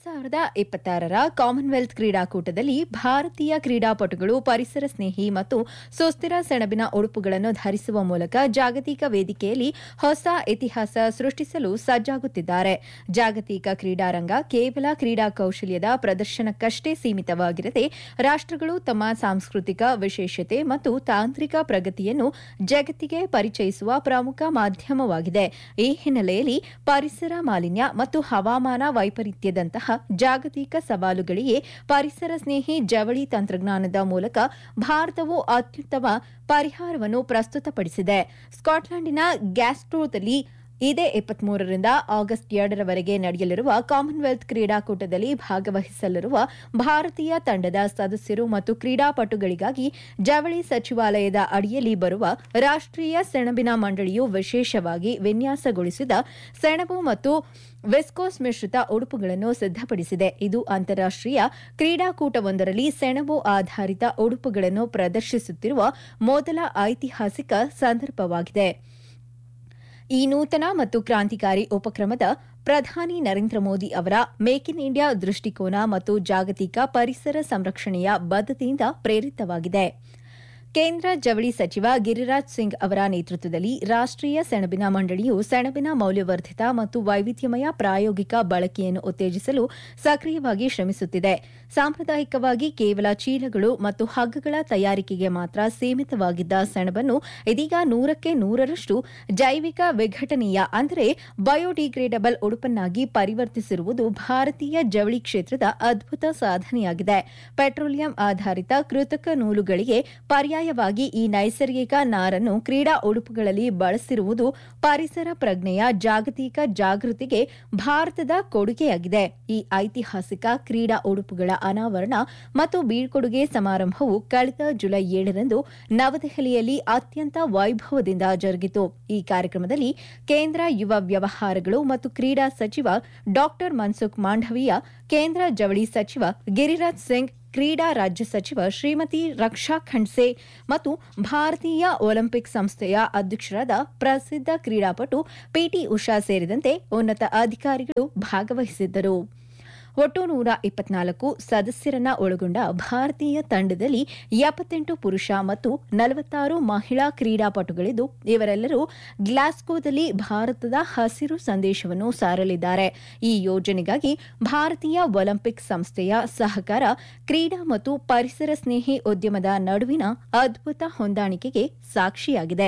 2026ರ Commonwealth ಕ್ರೀಡಾಕೂಟದಲ್ಲಿ ಭಾರತೀಯ ಕ್ರೀಡಾಪಟುಗಳು ಪರಿಸರ ಸ್ನೇಹಿ ಮತ್ತು ಸುಸ್ಥಿರ ಸೆಣಬಿನ ಉಡುಪುಗಳನ್ನು ಧರಿಸುವ ಮೂಲಕ ಜಾಗತಿಕ ವೇದಿಕೆಯಲ್ಲಿ ಹೊಸ ಇತಿಹಾಸ ಸೃಷ್ಟಿಸಲು ಸಜ್ಜಾಗುತ್ತಿದ್ದಾರೆ. ಜಾಗತಿಕ ಕ್ರೀಡಾರಂಗ ಕೇವಲ ಕ್ರೀಡಾ ಕೌಶಲ್ಯದ ಪ್ರದರ್ಶನಕ್ಕಷ್ಟೇ ಸೀಮಿತವಾಗಿರದೆ ರಾಷ್ಟಗಳು ತಮ್ಮ ಸಾಂಸ್ಕೃತಿಕ ವಿಶೇಷತೆ ಮತ್ತು ತಾಂತ್ರಿಕ ಪ್ರಗತಿಯನ್ನು ಜಗತ್ತಿಗೆ ಪರಿಚಯಿಸುವ ಪ್ರಮುಖ ಮಾಧ್ಯಮವಾಗಿದೆ. ಈ ಹಿನ್ನೆಲೆಯಲ್ಲಿ ಪರಿಸರ ಮಾಲಿನ್ಯ ಮತ್ತು ಹವಾಮಾನ ವೈಪರೀತ್ಯದಂತಹ ಜಾಗತಿಕ ಸವಾಲುಗಳಿಗೆ ಪರಿಸರ ಸ್ನೇಹಿ ಜವಳಿ ತಂತ್ರಜ್ಞಾನದ ಮೂಲಕ ಭಾರತವು ಅತ್ಯುತ್ತಮ ಪರಿಹಾರವನ್ನು ಪ್ರಸ್ತುತಪಡಿಸಿದೆ. ಸ್ಕಾಟ್ಲೆಂಡಿನ ಗ್ಲಾಸ್ಗೋದಲ್ಲಿ ಇದೇ 23ರಿಂದ ಆಗಸ್ಟ್ 2ರವರೆಗೆ ನಡೆಯಲಿರುವ ಕಾಮನ್ವೆಲ್ತ್ ಕ್ರೀಡಾಕೂಟದಲ್ಲಿ ಭಾಗವಹಿಸಲಿರುವ ಭಾರತೀಯ ತಂಡದ ಸದಸ್ಯರು ಮತ್ತು ಕ್ರೀಡಾಪಟುಗಳಿಗಾಗಿ ಜವಳಿ ಸಚಿವಾಲಯದ ಅಡಿಯಲ್ಲಿ ಬರುವ ರಾಷ್ಟೀಯ ಸೆಣಬಿನ ಮಂಡಳಿಯು ವಿಶೇಷವಾಗಿ ವಿನ್ಯಾಸಗೊಳಿಸಿದ ಸೆಣಬು ಮತ್ತು ವಿಸ್ಕೋಸ್ ಮಿಶ್ರಿತ ಉಡುಪುಗಳನ್ನು ಸಿದ್ದಪಡಿಸಿದೆ. ಇದು ಅಂತಾರಾಷ್ಟೀಯ ಕ್ರೀಡಾಕೂಟವೊಂದರಲ್ಲಿ ಸೆಣಬು ಆಧಾರಿತ ಉಡುಪುಗಳನ್ನು ಪ್ರದರ್ಶಿಸುತ್ತಿರುವ ಮೊದಲ ಐತಿಹಾಸಿಕ ಸಂದರ್ಭವಾಗಿದೆ. ಈ ನೂತನ ಮತ್ತು ಕ್ರಾಂತಿಕಾರಿ ಉಪಕ್ರಮದ ಪ್ರಧಾನಿ ನರೇಂದ್ರ ಮೋದಿ ಅವರ ಮೇಕ್ ಇನ್ ಇಂಡಿಯಾ ದೃಷ್ಟಿಕೋನ ಮತ್ತು ಜಾಗತಿಕ ಪರಿಸರ ಸಂರಕ್ಷಣೆಯ ಬದ್ಧತೆಯಿಂದ ಪ್ರೇರಿತವಾಗಿದೆ. ಕೇಂದ್ರ ಜವಳಿ ಸಚಿವ ಗಿರಿರಾಜ್ ಸಿಂಗ್ ಅವರ ನೇತೃತ್ವದಲ್ಲಿ ರಾಷ್ಟೀಯ ಸೆಣಬಿನ ಮಂಡಳಿಯು ಸೆಣಬಿನ ಮೌಲ್ಯವರ್ಧಿತ ಮತ್ತು ವೈವಿಧ್ಯಮಯ ಪ್ರಾಯೋಗಿಕ ಬಳಕೆಯನ್ನು ಉತ್ತೇಜಿಸಲು ಸಕ್ರಿಯವಾಗಿ ಶ್ರಮಿಸುತ್ತಿದೆ. ಸಾಂಪ್ರದಾಯಿಕವಾಗಿ ಕೇವಲ ಚೀಲಗಳು ಮತ್ತು ಹಗ್ಗಗಳ ತಯಾರಿಕೆಗೆ ಮಾತ್ರ ಸೀಮಿತವಾಗಿದ್ದ ಸೆಣಬನ್ನು ಇದೀಗ 100% ಜೈವಿಕ ವಿಘಟನೀಯ ಅಂದರೆ ಬಯೋಡಿಗ್ರೇಡಬಲ್ ಉಡುಪನ್ನಾಗಿ ಪರಿವರ್ತಿಸಿರುವುದು ಭಾರತೀಯ ಜವಳಿ ಕ್ಷೇತ್ರದ ಅದ್ಭುತ ಸಾಧನೆಯಾಗಿದೆ. ಪೆಟ್ರೋಲಿಯಂ ಆಧಾರಿತ ಕೃತಕ ನೂಲುಗಳಿಗೆ ಪರ್ಯಾಯವಾಗಿ ಈ ನೈಸರ್ಗಿಕ ನಾರನ್ನು ಕ್ರೀಡಾ ಉಡುಪುಗಳಲ್ಲಿ ಬಳಸಿರುವುದು ಪರಿಸರ ಪ್ರಜ್ಞೆಯ ಜಾಗತಿಕ ಜಾಗೃತಿಗೆ ಭಾರತದ ಕೊಡುಗೆಯಾಗಿದೆ. ಈ ಐತಿಹಾಸಿಕ ಕ್ರೀಡಾ ಉಡುಪುಗಳ ಅನಾವರಣ ಮತ್ತು ಬೀಳ್ಕೊಡುಗೆ ಸಮಾರಂಭವು ಕಳೆದ ಜುಲೈ 7ರಂದು ನವದೆಹಲಿಯಲ್ಲಿ ಅತ್ಯಂತ ವೈಭವದಿಂದ ಜರುಗಿತು. ಈ ಕಾರ್ಯಕ್ರಮದಲ್ಲಿ ಕೇಂದ್ರ ಯುವ ವ್ಯವಹಾರಗಳು ಮತ್ತು ಕ್ರೀಡಾ ಸಚಿವ ಡಾ ಮನ್ಸುಖ್ ಮಾಂಡವೀಯ, ಕೇಂದ್ರ ಜವಳಿ ಸಚಿವ ಗಿರಿರಾಜ್ ಸಿಂಗ್, ಕ್ರೀಡಾ ರಾಜ್ಯ ಸಚಿವ ಶ್ರೀಮತಿ ರಕ್ಷಾ ಖಂಡ್ಸೆ ಮತ್ತು ಭಾರತೀಯ ಒಲಿಂಪಿಕ್ ಸಂಸ್ಥೆಯ ಅಧ್ಯಕ್ಷರಾದ ಪ್ರಸಿದ್ಧ ಕ್ರೀಡಾಪಟು ಪಿಟಿ ಉಷಾ ಸೇರಿದಂತೆ ಉನ್ನತ ಅಧಿಕಾರಿಗಳು ಭಾಗವಹಿಸಿದ್ದರು. ಒಟ್ಟು 124 ಸದಸ್ಯರನ್ನ ಒಳಗೊಂಡ ಭಾರತೀಯ ತಂಡದಲ್ಲಿ 78 ಪುರುಷ ಮತ್ತು 46 ಮಹಿಳಾ ಕ್ರೀಡಾಪಟುಗಳಿದ್ದು, ಇವರೆಲ್ಲರೂ ಗ್ಲಾಸ್ಗೋದಲ್ಲಿ ಭಾರತದ ಹಸಿರು ಸಂದೇಶವನ್ನು ಸಾರಲಿದ್ದಾರೆ. ಈ ಯೋಜನೆಗಾಗಿ ಭಾರತೀಯ ಒಲಿಂಪಿಕ್ ಸಂಸ್ಥೆಯ ಸಹಕಾರ, ಕ್ರೀಡಾ ಮತ್ತು ಪರಿಸರ ಸ್ನೇಹಿ ಉದ್ಯಮದ ನಡುವಿನ ಅದ್ಭುತ ಹೊಂದಾಣಿಕೆಗೆ ಸಾಕ್ಷಿಯಾಗಿದೆ.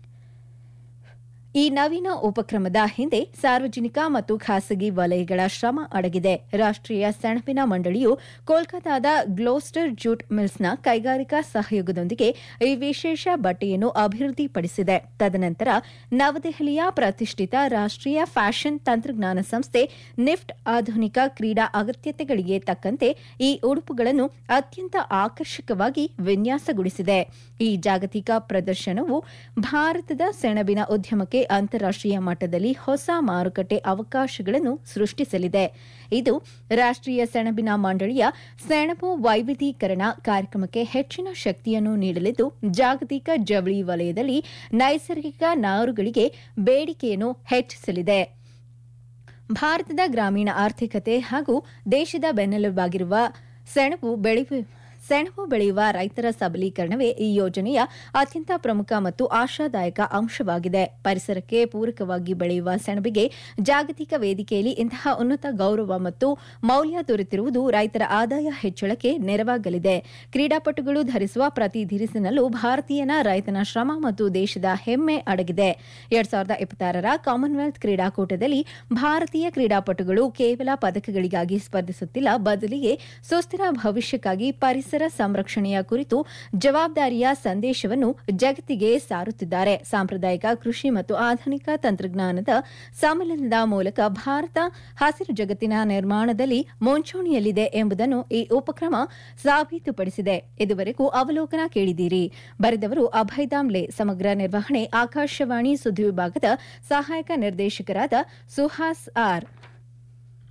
ಈ ನವೀನ ಉಪಕ್ರಮದ ಹಿಂದೆ ಸಾರ್ವಜನಿಕ ಮತ್ತು ಖಾಸಗಿ ವಲಯಗಳ ಶ್ರಮ ಅಡಗಿದೆ. ರಾಷ್ಟೀಯ ಸೆಣಬಿನ ಮಂಡಳಿಯು ಕೋಲ್ಕತಾದ ಗ್ಲೋಸ್ಟರ್ ಜೂಟ್ ಮಿಲ್ಸ್ನ ಕೈಗಾರಿಕಾ ಸಹಯೋಗದೊಂದಿಗೆ ಈ ವಿಶೇಷ ಬಟ್ಟೆಯನ್ನು ಅಭಿವೃದ್ಧಿಪಡಿಸಿದೆ. ತದನಂತರ ನವದೆಹಲಿಯ ಪ್ರತಿಷ್ಠಿತ ರಾಷ್ಟೀಯ ಫ್ಯಾಷನ್ ತಂತ್ರಜ್ಞಾನ ಸಂಸ್ಥೆ ನಿಫ್ಟ್ ಆಧುನಿಕ ಕ್ರೀಡಾ ಅಗತ್ಯತೆಗಳಿಗೆ ತಕ್ಕಂತೆ ಈ ಉಡುಪುಗಳನ್ನು ಅತ್ಯಂತ ಆಕರ್ಷಕವಾಗಿ ವಿನ್ಯಾಸಗೊಳಿಸಿದೆ. ಈ ಜಾಗತಿಕ ಪ್ರದರ್ಶನವು ಭಾರತದ ಸೆಣಬಿನ ಉದ್ಯಮಕ್ಕೆ ಅಂತಾರಾಷ್ಟೀಯ ಮಟ್ಟದಲ್ಲಿ ಹೊಸ ಮಾರುಕಟ್ಟೆ ಅವಕಾಶಗಳನ್ನು ಸೃಷ್ಟಿಸಲಿದೆ. ಇದು ರಾಷ್ಟೀಯ ಸೆಣಬಿನ ಮಂಡಳಿಯ ಸೆಣಬು ವೈವಿಧ್ಯೀಕರಣ ಕಾರ್ಯಕ್ರಮಕ್ಕೆ ಹೆಚ್ಚಿನ ಶಕ್ತಿಯನ್ನು ನೀಡಲಿದ್ದು, ಜಾಗತಿಕ ಜವಳಿ ವಲಯದಲ್ಲಿ ನೈಸರ್ಗಿಕ ನಾರುಗಳಿಗೆ ಬೇಡಿಕೆಯನ್ನು ಹೆಚ್ಚಿಸಲಿದೆ. ಭಾರತದ ಗ್ರಾಮೀಣ ಆರ್ಥಿಕತೆ ಹಾಗೂ ದೇಶದ ಬೆನ್ನೆಲುಬಾಗಿರುವ ಸೆಣಬು ಬೆಳೆಯುವ ರೈತರ ಸಬಲೀಕರಣವೇ ಈ ಯೋಜನೆಯ ಅತ್ಯಂತ ಪ್ರಮುಖ ಮತ್ತು ಆಶಾದಾಯಕ ಅಂಶವಾಗಿದೆ. ಪರಿಸರಕ್ಕೆ ಪೂರಕವಾಗಿ ಬೆಳೆಯುವ ಸೆಣಬಿಗೆ ಜಾಗತಿಕ ವೇದಿಕೆಯಲ್ಲಿ ಇಂತಹ ಉನ್ನತ ಗೌರವ ಮತ್ತು ಮೌಲ್ಯ ದೊರೆತಿರುವುದು ರೈತರ ಆದಾಯ ಹೆಚ್ಚಳಕ್ಕೆ ನೆರವಾಗಲಿದೆ. ಕ್ರೀಡಾಪಟುಗಳು ಧರಿಸುವ ಪ್ರತಿ ಧಿರಿಸಿನಲ್ಲೂ ಭಾರತೀಯನ ರೈತನ ಶ್ರಮ ಮತ್ತು ದೇಶದ ಹೆಮ್ಮೆ ಅಡಗಿದೆ. 2026ರ ಕಾಮನ್ವೆಲ್ತ್ ಕ್ರೀಡಾಕೂಟದಲ್ಲಿ ಭಾರತೀಯ ಕ್ರೀಡಾಪಟುಗಳು ಕೇವಲ ಪದಕಗಳಿಗಾಗಿ ಸ್ಪರ್ಧಿಸುತ್ತಿಲ್ಲ, ಬದಲಿಗೆ ಸುಸ್ಥಿರ ಭವಿಷ್ಯಕ್ಕಾಗಿ ಪರಿಸರ ಸಂರಕ್ಷಣೆಯ ಕುರಿತು ಜವಾಬ್ದಾರಿಯ ಸಂದೇಶವನ್ನು ಜಗತ್ತಿಗೆ ಸಾರುತ್ತಿದ್ದಾರೆ. ಸಾಂಪ್ರದಾಯಿಕ ಕೃಷಿ ಮತ್ತು ಆಧುನಿಕ ತಂತ್ರಜ್ಞಾನದ ಸಮ್ಮಿಲನದ ಮೂಲಕ ಭಾರತ ಹಸಿರು ಜಗತ್ತಿನ ನಿರ್ಮಾಣದಲ್ಲಿ ಮುಂಚೂಣಿಯಲ್ಲಿದೆ ಎಂಬುದನ್ನು ಈ ಉಪಕ್ರಮ ಸಾಬೀತುಪಡಿಸಿದೆ. ಇದುವರೆಗೂ ಅವಲೋಕನ ಕೇಳಿದ್ದೀರಿ. ಬರೆದವರು ಅಭಯ್ ದಾಮ್ಲೆ. ಸಮಗ್ರ ನಿರ್ವಹಣೆ ಆಕಾಶವಾಣಿ ಸುದ್ದಿ ವಿಭಾಗದ ಸಹಾಯಕ ನಿರ್ದೇಶಕರಾದ ಸುಹಾಸ್ ಆರ್.